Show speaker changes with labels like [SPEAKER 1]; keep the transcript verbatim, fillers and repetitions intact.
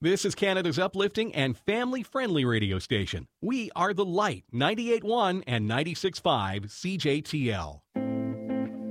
[SPEAKER 1] This is Canada's uplifting and family-friendly radio station. We are The Light, ninety-eight point one and ninety-six point five C J T L.